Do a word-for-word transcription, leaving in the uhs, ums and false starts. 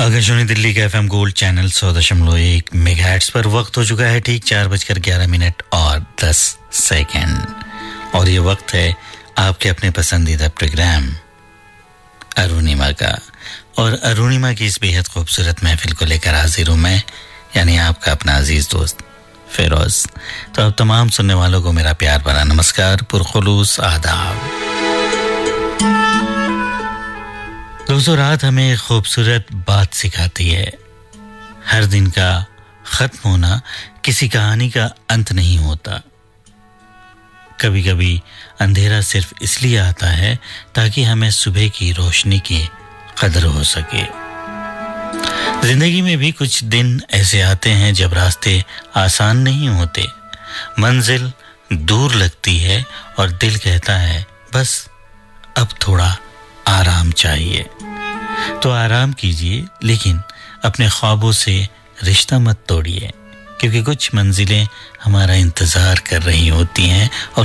आकाशवाणी दिल्ली का FM gold channel सौ दशमलव एक मेगाहर्ट्ज पर वक्त हो चुका है ठीक चार बजकर ग्यारह मिनट और दस सेकंड और ये वक्त है आपके अपने पसंदीदा प्रोग्राम अरुणिमा का। और अरुणिमा की इस बेहद खूबसूरत महफिल को लेकर हाजिर हूँ मैं, यानी आपका अपना अजीज दोस्त फिरोज। तो अब तमाम सुनने वालों को मेरा प्यार भरा नमस्कार, पुरखुलूस आदाब। दोस्तों, रात हमें एक खूबसूरत बात सिखाती है। हर दिन का खत्म होना किसी कहानी का अंत नहीं होता। कभी कभी अंधेरा सिर्फ इसलिए आता है ताकि हमें सुबह की रोशनी की कदर हो सके। जिंदगी में भी कुछ दिन ऐसे आते हैं जब रास्ते आसान नहीं होते, मंजिल दूर लगती है और दिल कहता है बस अब थोड़ा आराम चाहिए। तो आराम कीजिए, लेकिन अपने ख्वाबों से रिश्ता मत तोड़िए, क्योंकि कुछ मंजिलें हमारा इंतजार कर रही होती हैं और